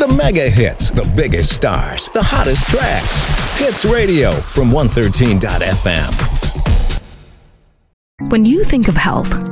The mega hits, the biggest stars, the hottest tracks. Hits Radio from 113.fm. When you think of health,